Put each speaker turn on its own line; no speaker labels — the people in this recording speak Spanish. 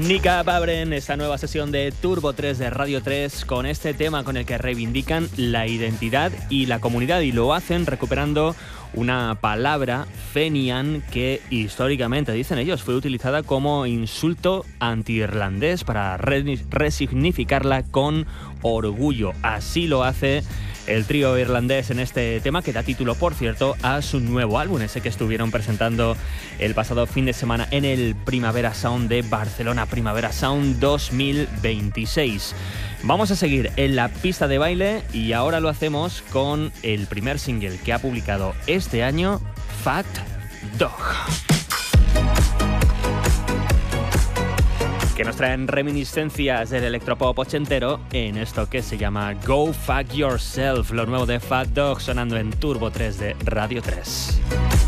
Nick Up abren esta nueva sesión de Turbo 3 de Radio 3 con este tema con el que reivindican la identidad y la comunidad, y lo hacen recuperando una palabra, Fenian, que históricamente, dicen ellos, fue utilizada como insulto anti-irlandés para resignificarla con orgullo. Así lo hace el trío irlandés en este tema, que da título, por cierto, a su nuevo álbum, ese que estuvieron presentando el pasado fin de semana en el Primavera Sound de Barcelona, Primavera Sound 2026. Vamos a seguir en la pista de baile y ahora lo hacemos con el primer single que ha publicado este año, Fat Dog, que nos traen reminiscencias del electropop ochentero en esto que se llama Go Fuck Yourself, lo nuevo de Fat Dog, sonando en Turbo 3 de Radio 3.